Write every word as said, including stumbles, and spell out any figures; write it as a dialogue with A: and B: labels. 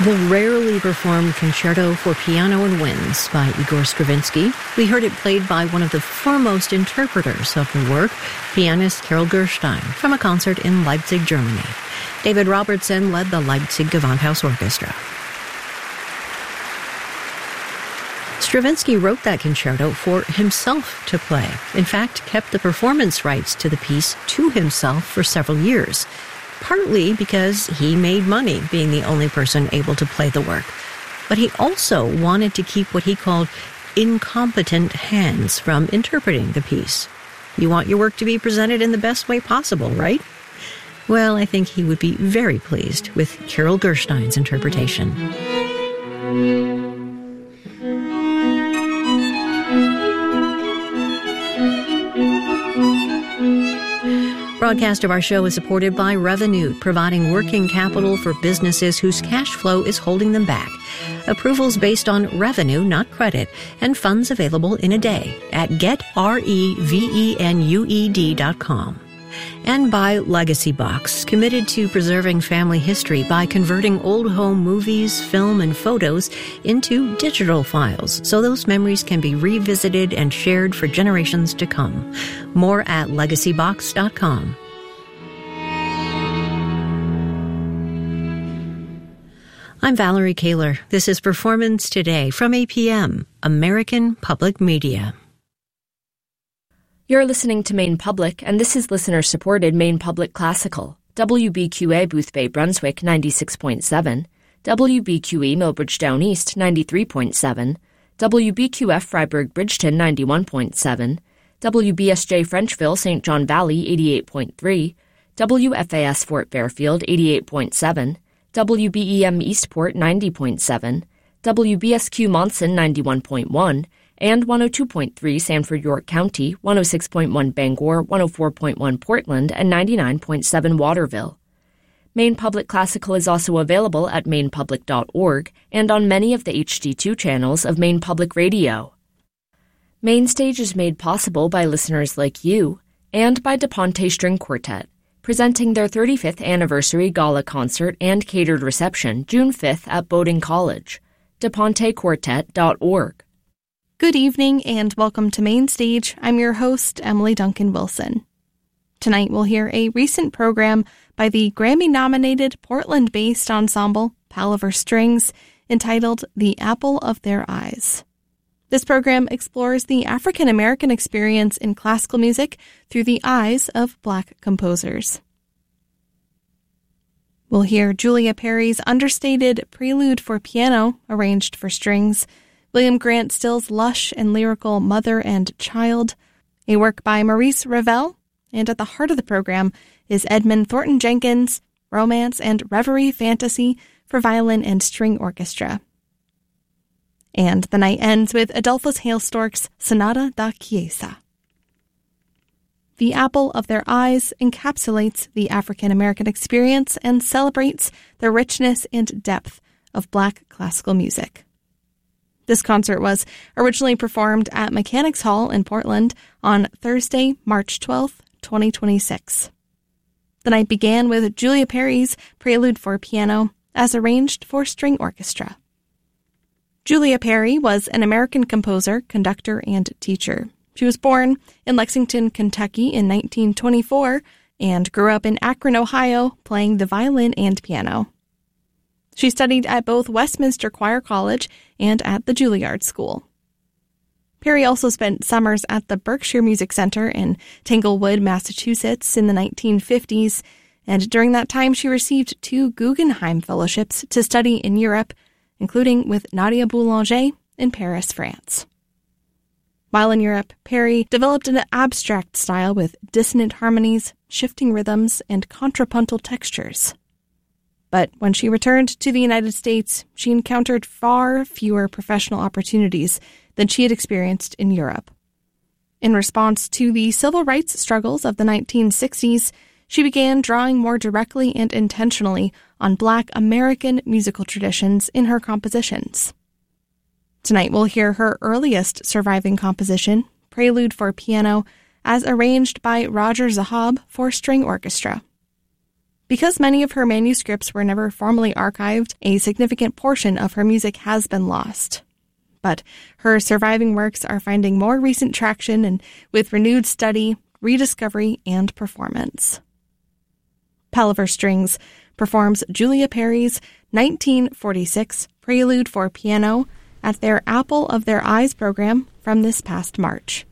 A: The rarely performed Concerto for Piano and Winds by Igor Stravinsky. We heard it played by one of the foremost interpreters of the work, pianist Carol Gerstein, from a concert in Leipzig, Germany. David Robertson led the Leipzig Gewandhaus Orchestra. Stravinsky wrote that concerto for himself to play. In fact, kept the performance rights to the piece to himself for several years. Partly because he made money being the only person able to play the work. But he also wanted to keep what he called incompetent hands from interpreting the piece. You want your work to be presented in the best way possible, right? Well, I think he would be very pleased with Carol Gerstein's interpretation. Broadcast of our show is supported by Revolut, providing working capital for businesses whose cash flow is holding them back. Approvals based on revenue, not credit, and funds available in a day at get revenue dot com. And by Legacy Box, committed to preserving family history by converting old home movies, film, and photos into digital files so those memories can be revisited and shared for generations to come. More at legacy box dot com. I'm Valerie Kaler. This is Performance Today from A P M, American Public Media.
B: You're listening to Maine Public, and this is listener-supported Maine Public Classical. W B Q A Boothbay Brunswick ninety-six point seven, W B Q E Millbridge Down East ninety-three point seven, W B Q F Freiburg Bridgeton ninety-one point seven, W B S J Frenchville Saint John Valley eighty-eight point three, W F A S Fort Fairfield eighty-eight point seven, W B E M Eastport ninety point seven, W B S Q Monson ninety-one point one, and one oh two point three Sanford York County, one oh six point one Bangor, one oh four point one Portland, and ninety-nine point seven Waterville. Maine Public Classical is also available at maine public dot org and on many of the H D two channels of Maine Public Radio. Main Stage is made possible by listeners like you and by DePonte String Quartet, presenting their thirty-fifth anniversary gala concert and catered reception June fifth at Bowdoin College. de ponte quartet dot org.
C: Good evening and welcome to Main Stage. I'm your host, Emily Duncan Wilson. Tonight we'll hear a recent program by the Grammy-nominated Portland-based ensemble Palaver Strings entitled The Apple of Their Eyes. This program explores the African-American experience in classical music through the eyes of Black composers. We'll hear Julia Perry's understated Prelude for Piano, arranged for strings, William Grant Still's lush and lyrical Mother and Child, a work by Maurice Ravel, and at the heart of the program is Edmund Thornton Jenkins' Romance and Reverie Fantasy for Violin and String Orchestra. And the night ends with Adolphus Hailstork's Sonata da Chiesa. The Apple of Their Eyes encapsulates the African-American experience and celebrates the richness and depth of Black classical music. This concert was originally performed at Mechanics Hall in Portland on Thursday, March twelfth, twenty twenty-six. The night began with Julia Perry's Prelude for Piano, as arranged for string orchestra. Julia Perry was an American composer, conductor, and teacher. She was born in Lexington, Kentucky in nineteen twenty-four and grew up in Akron, Ohio, playing the violin and piano. She studied at both Westminster Choir College and at the Juilliard School. Perry also spent summers at the Berkshire Music Center in Tanglewood, Massachusetts in the nineteen fifties, and during that time she received two Guggenheim Fellowships to study in Europe, including with Nadia Boulanger in Paris, France. While in Europe, Perry developed an abstract style with dissonant harmonies, shifting rhythms, and contrapuntal textures. But when she returned to the United States, she encountered far fewer professional opportunities than she had experienced in Europe. In response to the civil rights struggles of the nineteen sixties, she began drawing more directly and intentionally on Black American musical traditions in her compositions. Tonight we'll hear her earliest surviving composition, Prelude for Piano, as arranged by Roger Zahab for string orchestra. Because many of her manuscripts were never formally archived, a significant portion of her music has been lost. But her surviving works are finding more recent traction and with renewed study, rediscovery, and performance. Pelliver Strings performs Julia Perry's nineteen forty-six Prelude for Piano at their Apple of Their Eyes program from this past March.